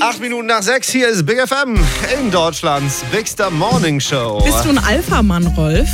8 Minuten nach 6, hier ist Big FM in Deutschlands Bigster Morning Show. Bist du ein Alpha-Mann, Rolf?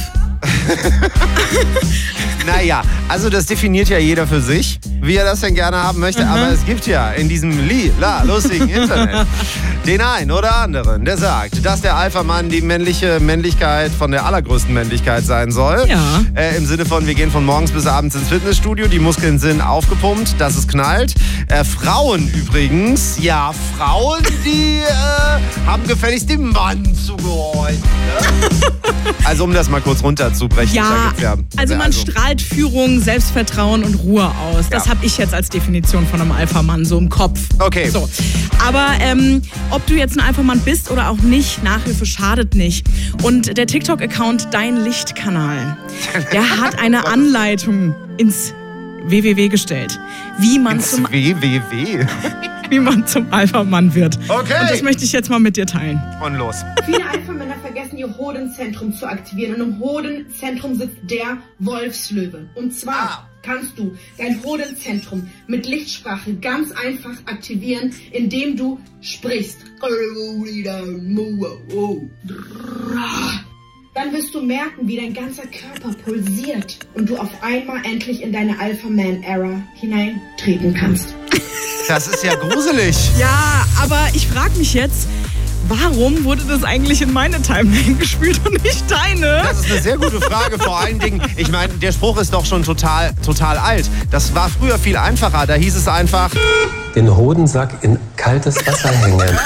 Naja, also das definiert ja jeder für sich, wie er das denn gerne haben möchte. Aber es gibt ja in diesem lustigen Internet den einen oder anderen, der sagt, dass der Alpha-Mann die männliche Männlichkeit von der allergrößten Männlichkeit sein soll. Ja. Im Sinne von, wir gehen von morgens bis abends ins Fitnessstudio, die Muskeln sind aufgepumpt, dass es knallt. Frauen übrigens, ja, Frauen, die haben gefälligst dem Mann zugehorcht. Ne? Also um das mal kurz runterzubrechen. Ja, also man strahlt Führung, Selbstvertrauen und Ruhe aus. Das habe ich jetzt als Definition von einem Alpha-Mann so im Kopf. Okay. So. Aber ob du jetzt ein Alpha-Mann bist oder auch nicht, Nachhilfe schadet nicht. Und der TikTok-Account Dein Lichtkanal, der hat eine Anleitung ins WWW gestellt, wie man zum Alpha-Mann wird. Okay. Und das möchte ich jetzt mal mit dir teilen. Und los. Viele Alpha-Männer vergessen, ihr Hodenzentrum zu aktivieren. Und im Hodenzentrum sitzt der Wolfslöwe. Und zwar kannst du dein Hodenzentrum mit Lichtsprache ganz einfach aktivieren, indem du sprichst. Dann wirst du merken, wie dein ganzer Körper pulsiert und du auf einmal endlich in deine Alpha-Man-Era hineintreten kannst. Das ist ja gruselig. Ja, aber ich frage mich jetzt, warum wurde das eigentlich in meine Timeline gespielt und nicht deine? Das ist eine sehr gute Frage. Vor allen Dingen, ich meine, der Spruch ist doch schon total alt. Das war früher viel einfacher. Da hieß es einfach: Den Hodensack in kaltes Wasser hängen.